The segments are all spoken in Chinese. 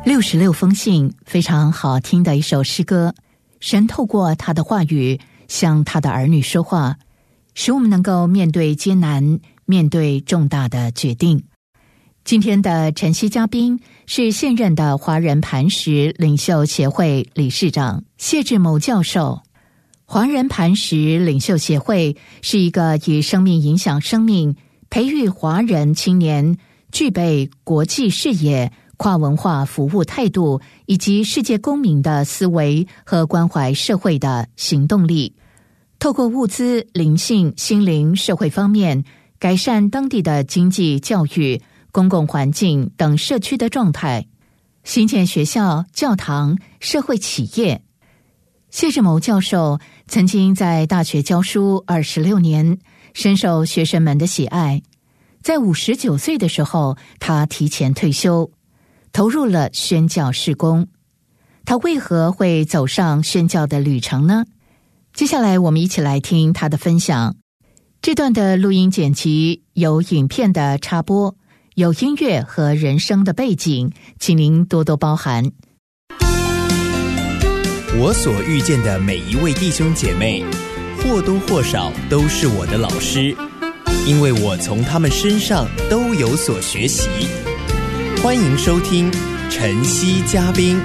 66封信，非常好听的一首诗歌。神透过他的话语向他的儿女说话，使我们能够面对艰难，面对重大的决定。今天的晨曦嘉宾是现任的华人磐石领袖协会理事长谢志谋教授。华人磐石领袖协会是一个以生命影响生命，培育华人青年具备国际视野、跨文化服务态度以及世界公民的思维和关怀社会的行动力，透过物资、灵性、心灵、社会方面改善当地的经济、教育、公共环境等社区的状态，兴建学校、教堂、社会企业。谢志谋教授曾经在大学教书26年，深受学生们的喜爱。在59岁的时候，他提前退休，投入了宣教事工。他为何会走上宣教的旅程呢？接下来我们一起来听他的分享。这段的录音剪辑有影片的插播，有音乐和人声的背景，请您多多包涵。 我所遇见的每一位弟兄姐妹，或多或少都是我的老师，因为我从他们身上都有所学习。欢迎收听晨曦嘉宾。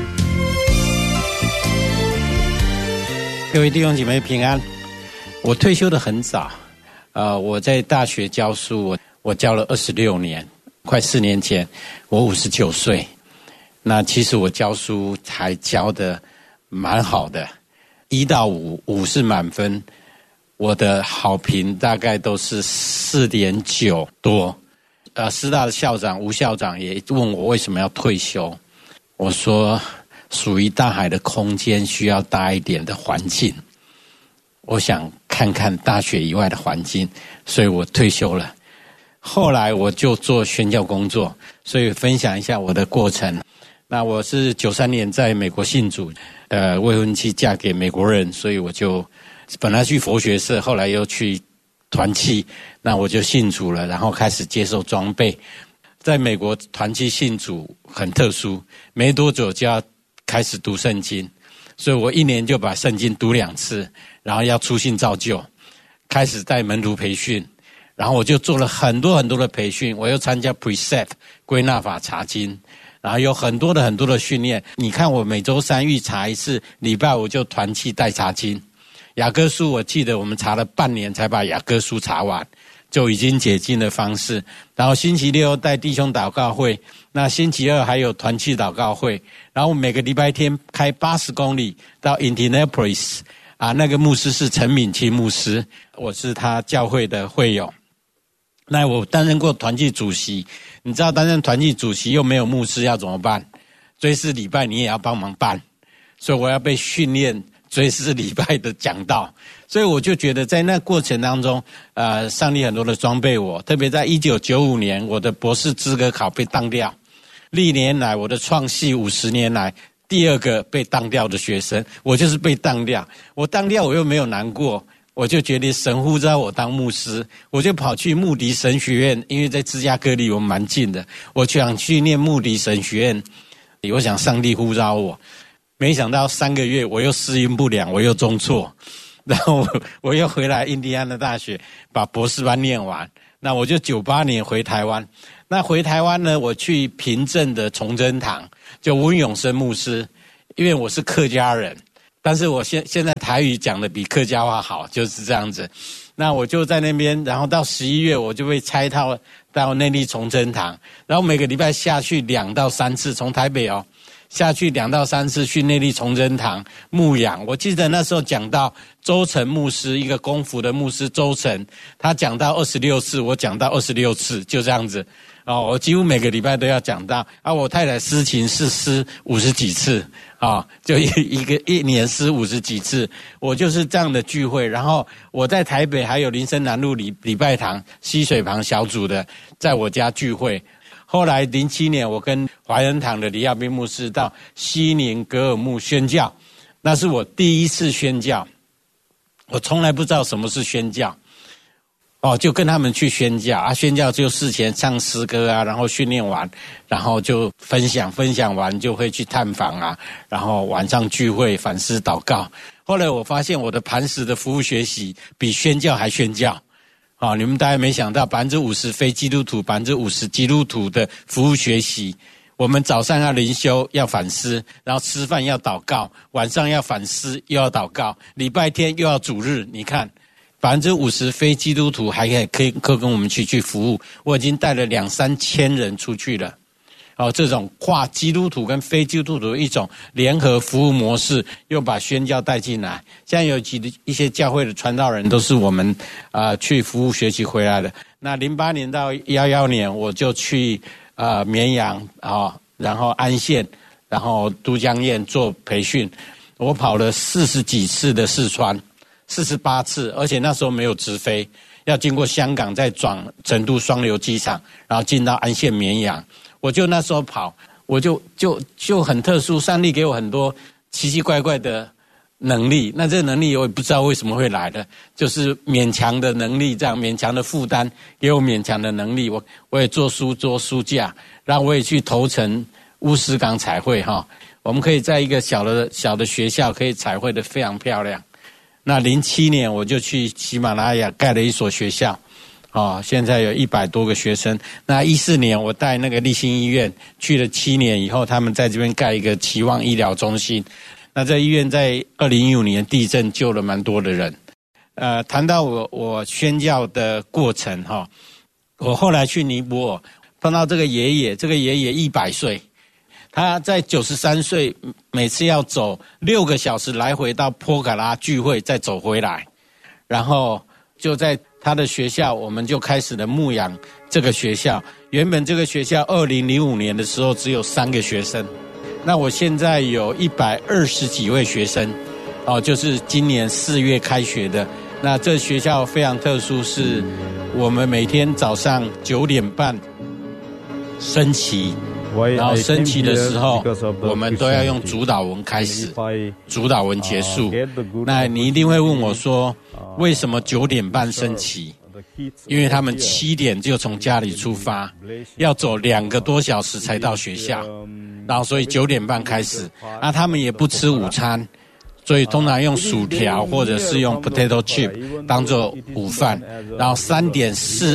各位弟兄姐妹平安。我退休的很早，我在大学教书，我教了26年，快4年前我59岁。那其实我教书还教的蛮好的，1到5是满分，我的好评大概都是4.9多。师大的校长吴校长也问我为什么要退休，我说属于大海的空间需要大一点的环境，我想看看大学以外的环境，所以我退休了。后来我就做宣教工作，所以分享一下我的过程。那我是93年在美国信主，未婚妻嫁给美国人，所以我就本来去佛学社，后来又去团契，那我就信主了，然后开始接受装备。在美国团契信主很特殊，没多久就要开始读圣经，所以我1年就把圣经读2次，然后要初信造就，开始带门徒培训，然后我就做了很多很多的培训，我又参加 Precept 归纳法查经，然后有很多的训练。你看我每周3预查一次，礼拜5就团契带查经。雅歌书我记得我们查了半年才把雅歌书查完，就已经解禁的方式。然后星期6带弟兄祷告会，那星期2还有团契祷告会，然后每个礼拜天开80公里到 Indianapolis， 那个牧师是陈敏清牧师，我是他教会的会友。那我担任过团契主席，你知道担任团契主席又没有牧师要怎么办？追思礼拜你也要帮忙办，所以我要被训练追思礼拜的讲道。所以我就觉得在那过程当中，上帝很多的装备我，特别在1995年我的博士资格考被当掉，历年来我的创系50年来第2个被当掉的学生，我就是被当掉。我当掉我又没有难过，我就觉得神呼召我当牧师，我就跑去穆迪神学院，因为在芝加哥离我们蛮近的，我想去念穆迪神学院。我想上帝呼召我，没想到3个月我又适应不良，我又中辍，然后我又回来印第安纳大学把博士班念完。那我就98年回台湾。那回台湾呢，我去平镇的崇真堂，就温永生牧师，因为我是客家人，但是我现在台语讲的比客家话好，就是这样子。那我就在那边，然后到11月我就被差到内坜崇真堂，然后每个礼拜下去2到3次，从台北下去2到3次去内坜崇真堂牧养。我记得那时候讲到周成牧师，一个功夫的牧师周成，他讲到26次，我讲到26次，就这样子。我几乎每个礼拜都要讲到。我太太诗琴是诗50几次，就一年诗50几次。我就是这样的聚会。然后我在台北还有林森南路礼拜堂溪水旁小组的，在我家聚会。后来07年我跟怀恩堂的李亚斌牧师到西宁格尔木宣教，那是我第一次宣教，我从来不知道什么是宣教。 就跟他们去宣教啊，宣教就事前唱诗歌啊，然后训练完，然后就分享完就会去探访啊，然后晚上聚会反思祷告。后来我发现我的磐石的服务学习比宣教还宣教。你们大概没想到50%非基督徒，50%基督徒的服务学习。我们早上要灵修，要反思，然后吃饭要祷告，晚上要反思又要祷告，礼拜天又要主日。你看50%非基督徒还可以跟我们去服务。我已经带了2-3千人出去了。这种跨基督徒跟非基督徒的一种联合服务模式，又把宣教带进来。现在有一些教会的传道人都是我们去服务学习回来的。那08年到11年，我就去绵阳然后安县，然后都江堰做培训。我跑了40几次的四川，48次，而且那时候没有直飞，要经过香港，再转成都双流机场，然后进到安县绵阳。我就那时候跑，我就很特殊，上帝给我很多奇奇怪怪的能力。那这个能力我也不知道为什么会来的，就是勉强的能力，这样勉强的负担给我勉强的能力。我也做书架，然后我也去头城乌石港彩绘我们可以在一个小的学校可以彩绘的非常漂亮。那07年我就去喜马拉雅盖了一所学校。现在有100多个学生。那14年我带那个立新医院去了7年以后，他们在这边盖一个期望医疗中心。那这医院在2015年地震救了蛮多的人。谈到我宣教的过程我后来去尼泊尔碰到这个爷爷100岁，他在93岁，每次要走6个小时来回到波卡拉聚会，再走回来，然后就在他的学校，我们就开始了牧养这个学校。原本这个学校2005年的时候只有3个学生，那我现在有120几位学生，就是今年4月开学的。那这学校非常特殊，是我们每天早上9点半升旗，然后升旗的时候，我们都要用主导文开始，主导文结束。那你一定会问我说，为什么9点半升旗？因为他们7点就从家里出发，要走2个多小时才到学校，然后所以9点半开始。那他们也不吃午餐，所以通常用薯条或者是用 potato chip 当做午饭，然后3点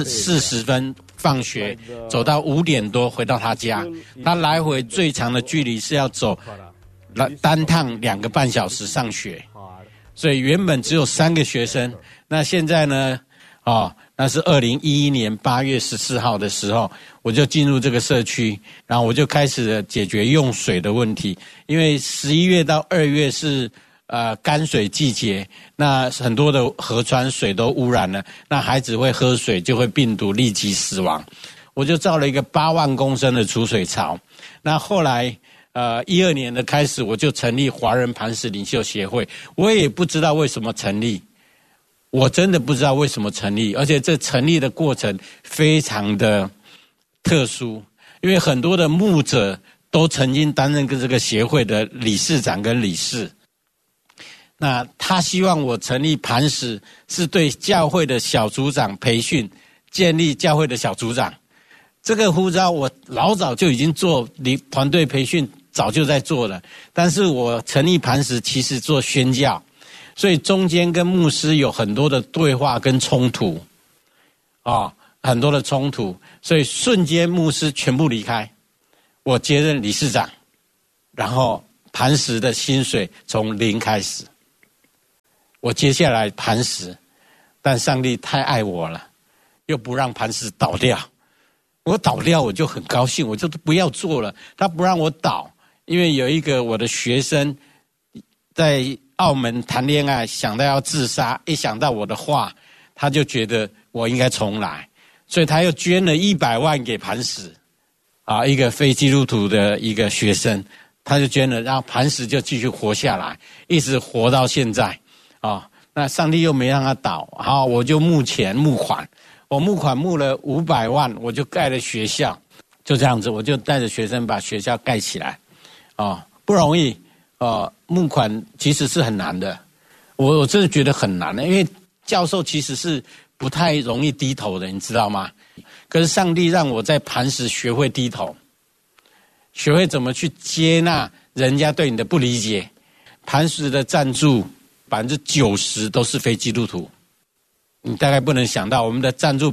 40分放学，走到5点多回到他家。他来回最长的距离是要走单趟2个半小时上学，所以原本只有3个学生。那现在呢？那是2011年8月14号的时候，我就进入这个社区，然后我就开始了解决用水的问题。因为11月到2月是干水季节，那很多的河川水都污染了，那孩子会喝水就会病毒立即死亡。我就造了一个8万公升的储水槽。那后来12年的开始，我就成立华人磐石领袖协会。我也不知道为什么成立，我真的不知道为什么成立，而且这成立的过程非常的特殊，因为很多的牧者都曾经担任这个协会的理事长跟理事。那他希望我成立磐石，是对教会的小组长培训，建立教会的小组长。这个呼召我老早就已经做，团队培训早就在做了，但是我成立磐石其实做宣教，所以中间跟牧师有很多的对话跟冲突，很多的冲突，所以瞬间牧师全部离开，我接任理事长，然后磐石的薪水从0开始。我接下来磐石，但上帝太爱我了，又不让磐石倒掉。我倒掉我就很高兴，我就不要做了。他不让我倒，因为有一个我的学生在澳门谈恋爱，想到要自杀，一想到我的话，他就觉得我应该重来，所以他又捐了100万给磐石，一个非基督徒的一个学生，他就捐了，然后磐石就继续活下来，一直活到现在。那上帝又没让他倒，好，我就募款，我募款募了500万，我就盖了学校，就这样子，我就带着学生把学校盖起来，不容易，募款其实是很难的，我真的觉得很难的，因为教授其实是不太容易低头的，你知道吗？可是上帝让我在磐石学会低头，学会怎么去接纳人家对你的不理解。磐石的赞助90%都是非基督徒，你大概不能想到我们的赞助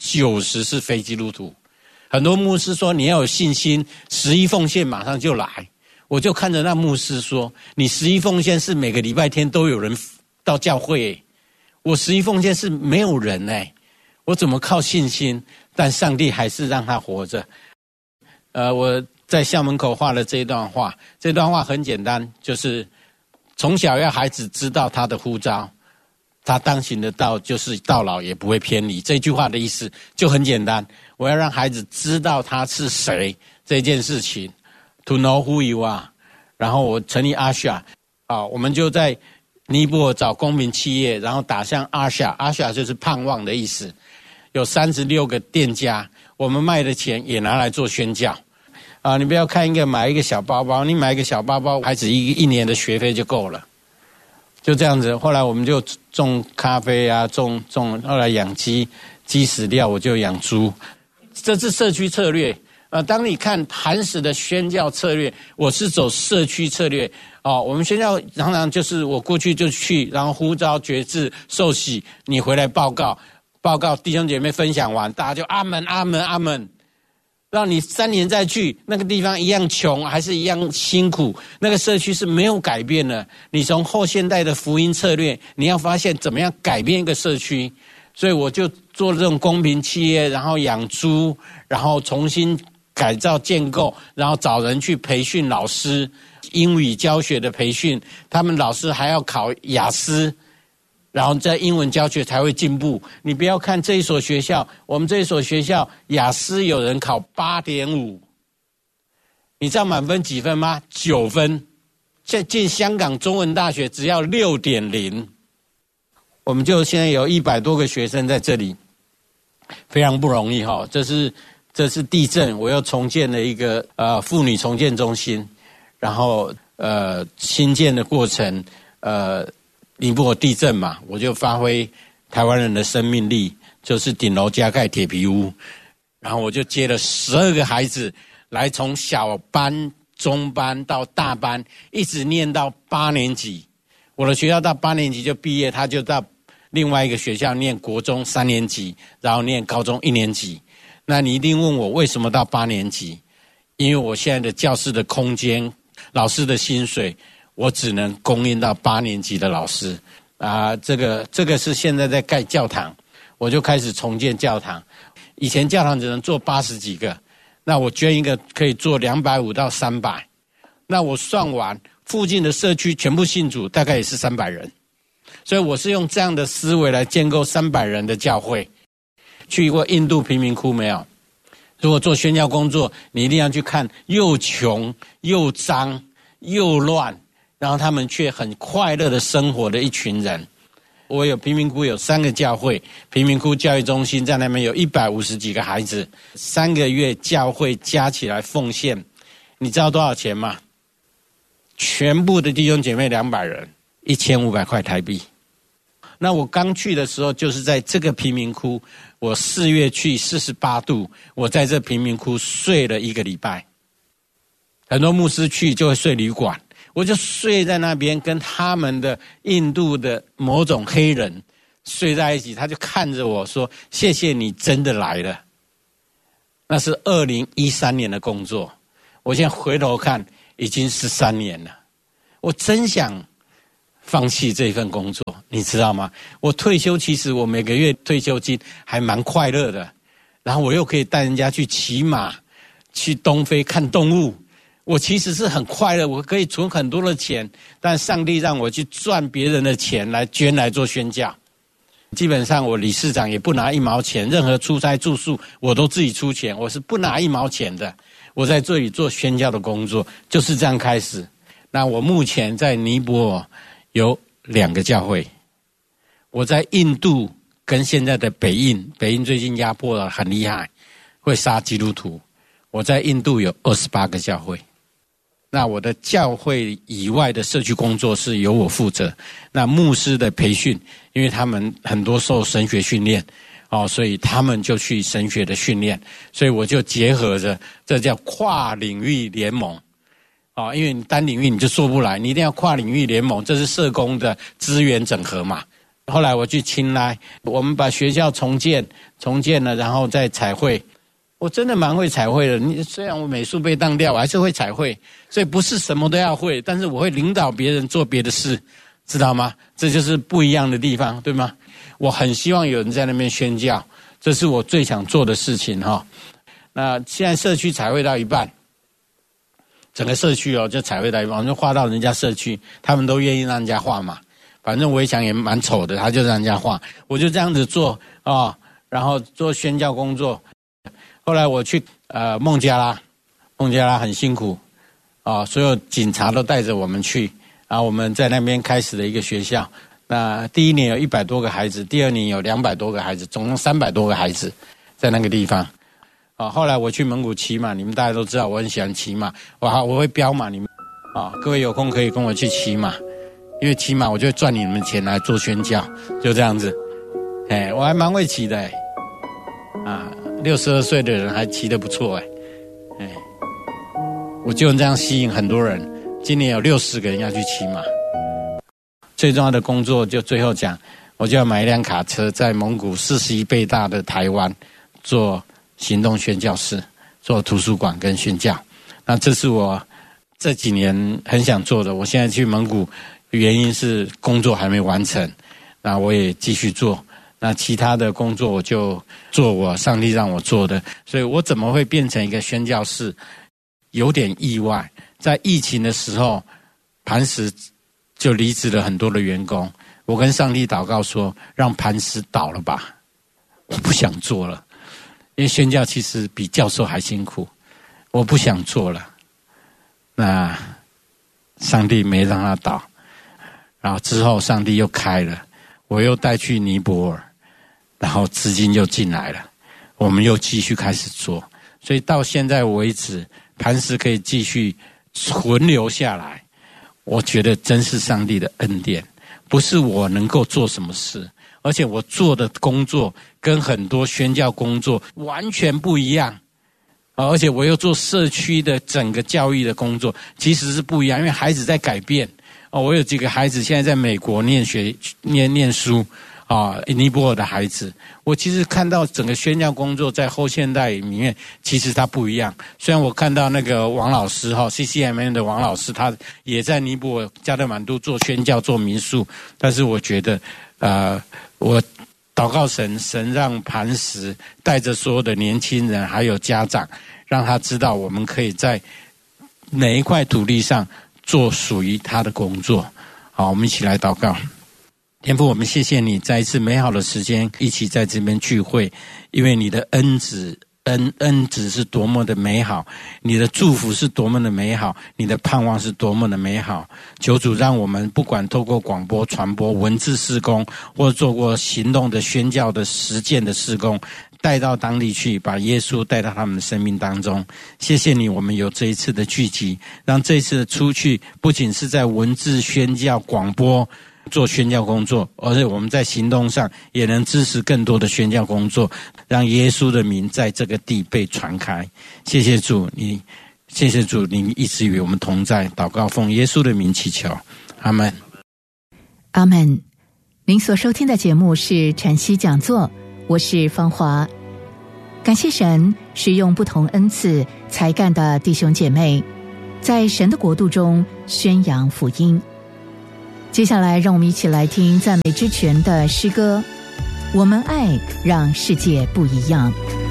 90%是非基督徒。很多牧师说你要有信心，11奉献马上就来。我就看着那牧师说，你11奉献是每个礼拜天都有人到教会，我11奉献是没有人，我怎么靠信心？但上帝还是让他活着。我在校门口画了这段话，这段话很简单，就是从小要孩子知道他的呼召，他当行的道就是到老也不会偏离。这句话的意思就很简单，我要让孩子知道他是谁这件事情 ，to know who you are。然后我成立阿夏，我们就在尼泊尔找公民企业，然后打向阿夏，阿夏就是盼望的意思。有36个店家，我们卖的钱也拿来做宣教。你不要看买一个小包包，你买一个小包包，孩子一年的学费就够了。就这样子，后来我们就种咖啡啊，种后来养鸡，鸡死掉我就养猪，这是社区策略。当你看磐石的宣教策略，我是走社区策略。我们宣教常常就是我过去就去，然后呼召决志受洗，你回来报告弟兄姐妹分享完，大家就阿们阿们阿们。让你3年再去，那个地方一样穷，还是一样辛苦，那个社区是没有改变的。你从后现代的福音策略，你要发现怎么样改变一个社区。所以我就做这种公平企业，然后养猪，然后重新改造建构，然后找人去培训老师，英语教学的培训，他们老师还要考雅思，然后在英文教学才会进步。你不要看这一所学校，我们这一所学校雅思有人考 8.5， 你知道满分几分吗？9分。进香港中文大学只要 6.0。 我们就现在有100多个学生在这里，非常不容易哈。这是地震，我又重建了一个妇女重建中心，然后新建的过程尼泊尔地震嘛，我就发挥台湾人的生命力，就是顶楼加盖铁皮屋，然后我就接了12个孩子来，从小班、中班到大班，一直念到8年级。我的学校到8年级就毕业，他就到另外一个学校念国中3年级，然后念高中1年级。那你一定问我为什么到8年级？因为我现在的教室的空间、老师的薪水，我只能供应到8年级的老师。这个是现在在盖教堂，我就开始重建教堂。以前教堂只能做80几个，那我捐一个可以做250到300。那我算完，附近的社区全部信主，大概也是300人。所以我是用这样的思维来建构300人的教会。去过印度贫民窟没有？如果做宣教工作，你一定要去看又穷又脏又乱，然后他们却很快乐的生活的一群人。我有贫民窟有3个教会，贫民窟教育中心在那边有150几个孩子，3个月教会加起来奉献，你知道多少钱吗？全部的弟兄姐妹200人，1500块台币。那我刚去的时候，就是在这个贫民窟，我4月去48度，我在这贫民窟睡了1个礼拜。很多牧师去就会睡旅馆，我就睡在那边，跟他们的印度的某种黑人睡在一起。他就看着我说：“谢谢你真的来了。”那是2013年的工作，我现在回头看已经13年了。我真想放弃这份工作，你知道吗？我退休，其实我每个月退休金还蛮快乐的，然后我又可以带人家去骑马，去东非看动物，我其实是很快乐，我可以存很多的钱，但上帝让我去赚别人的钱来捐来做宣教。基本上我理事长也不拿1毛钱，任何出差住宿我都自己出钱，我是不拿1毛钱的。我在这里做宣教的工作就是这样开始。那我目前在尼泊尔有2个教会，我在印度跟现在的北印最近压迫了很厉害，会杀基督徒。我在印度有28个教会。 那我的教会以外的社区工作是由我负责。那牧师的培训，因为他们很多受神学训练所以他们就去神学的训练，所以我就结合着，这叫跨领域联盟因为你单领域你就做不来，你一定要跨领域联盟，这是社工的资源整合嘛。后来我去青莱，我们把学校重建了，然后再彩绘。我真的蛮会彩绘的，虽然我美术被当掉，我还是会彩绘，所以不是什么都要会，但是我会领导别人做别的事，知道吗？这就是不一样的地方，对吗？我很希望有人在那边宣教，这是我最想做的事情那现在社区彩绘到一半，整个社区就彩绘到一半，我就画到人家社区，他们都愿意让人家画嘛。反正围墙也蛮丑的，他就让人家画，我就这样子做然后做宣教工作。后来我去孟加拉很辛苦所有警察都带着我们去，然后我们在那边开始了一个学校。那第一年有100多个孩子，第二年有200多个孩子，总共300多个孩子在那个地方后来我去蒙古骑马，你们大家都知道我很喜欢骑马，我会飙马，你们各位有空可以跟我去骑马，因为骑马我就会赚你们钱来做宣教，就这样子。我还蛮会骑的62岁的人还骑得不错我就这样吸引很多人。今年有60个人要去骑马。最重要的工作就最后讲，我就要买一辆卡车，在蒙古41倍大的台湾做行动宣教室，做图书馆跟宣教。那这是我这几年很想做的。我现在去蒙古原因是工作还没完成，那我也继续做。那其他的工作我就做我上帝让我做的。所以我怎么会变成一个宣教士，有点意外。在疫情的时候，磐石就离职了很多的员工，我跟上帝祷告说，让磐石倒了吧，我不想做了，因为宣教其实比教授还辛苦，我不想做了。那上帝没让他倒，然后之后上帝又开了，我又带去尼泊尔，然后资金又进来了，我们又继续开始做。所以到现在为止，磐石可以继续存留下来，我觉得真是上帝的恩典，不是我能够做什么事，而且我做的工作跟很多宣教工作完全不一样而且我又做社区的整个教育的工作，其实是不一样，因为孩子在改变我有几个孩子现在在美国念书尼泊尔的孩子，我其实看到整个宣教工作在后现代里面其实它不一样。虽然我看到那个王老师CCMN 的王老师，他也在尼泊尔加德满都做宣教做民宿，但是我觉得我祷告神让磐石带着所有的年轻人还有家长，让他知道我们可以在每一块土地上做属于他的工作。好，我们一起来祷告。天父，我们谢谢你再一次美好的时间一起在这边聚会，因为你的恩旨是多么的美好，你的祝福是多么的美好，你的盼望是多么的美好。求主让我们不管透过广播传播文字事工，或者做过行动的宣教的实践的事工，带到当地去，把耶稣带到他们的生命当中。谢谢你，我们有这一次的聚集，让这一次的出去不仅是在文字宣教广播做宣教工作，而且我们在行动上也能支持更多的宣教工作，让耶稣的名在这个地被传开。谢谢主，你一直与我们同在。祷告奉耶稣的名祈求，阿们。 阿们。您所收听的节目是晨曦讲座，我是芳华。感谢神使用不同恩赐才干的弟兄姐妹，在神的国度中宣扬福音。接下来让我们一起来听赞美之泉的诗歌，我们爱让世界不一样。